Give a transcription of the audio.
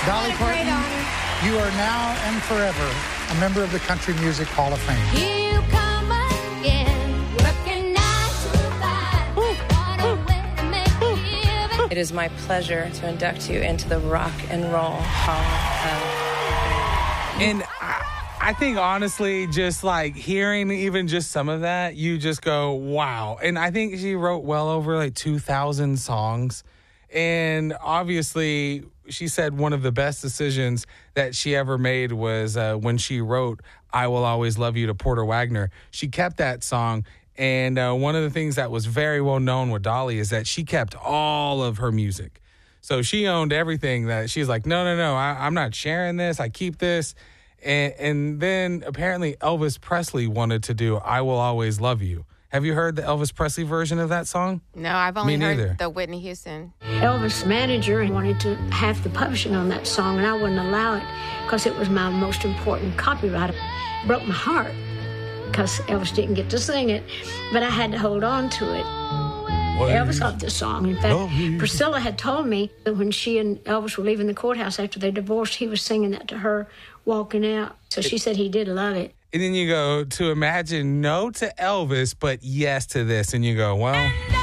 Dolly Parton, you are now and forever a member of the Country Music Hall of Fame. Here you come again, working 9 to 5. What a way to make a living. It is my pleasure to induct you into the Rock and Roll Hall of Fame. And I think, honestly, just like hearing even just some of that, you just go, wow. And I think she wrote well over like 2,000 songs. And obviously, she said one of the best decisions that she ever made was when she wrote I Will Always Love You to Porter Wagoner. She kept that song. And one of the things that was very well known with Dolly is that she kept all of her music. So she owned everything that she's like, no, I'm not sharing this. I keep this. And then apparently Elvis Presley wanted to do I Will Always Love You. Have you heard the Elvis Presley version of that song? No, I've only heard neither. the Whitney Houston. Elvis' manager wanted to have the publishing on that song, and I wouldn't allow it because it was my most important copyright. It broke my heart because Elvis didn't get to sing it, but I had to hold on to it. Elvis loved this song. In fact, Priscilla had told me that when she and Elvis were leaving the courthouse after they divorced, he was singing that to her walking out. So she said he did love it. And then you go to imagine no to Elvis, but yes to this. And you go, well...